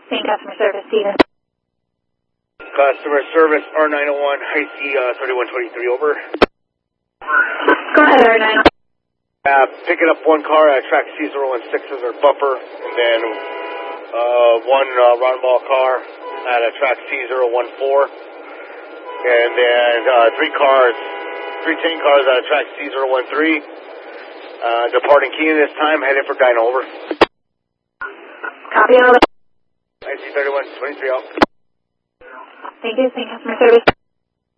Same customer service, Steven. Customer service R901, IC 3123, over. Go ahead, R901. Picking up one car at track C016 as our buffer, and then one round ball car at a track C014, and then three chain cars at a track C013. Departing Keenan this time, heading for Dyno, over. Copy all that. IC 3123, out. Thank you, same customer service.